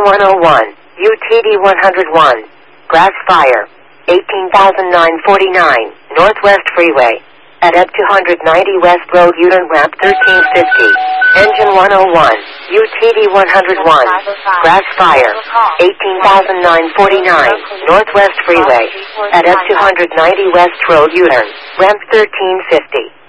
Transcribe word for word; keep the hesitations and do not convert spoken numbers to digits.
one oh one, U T D one oh one, Grass Fire, eighteen thousand nine hundred forty-nine, Northwest Freeway. At up two ninety West Road U-turn ramp thirteen fifty. Engine one oh one, U T D one oh one, Grass Fire, eighteen thousand nine hundred forty-nine, Northwest Freeway. At up two ninety West Road U-turn, ramp thirteen fifty.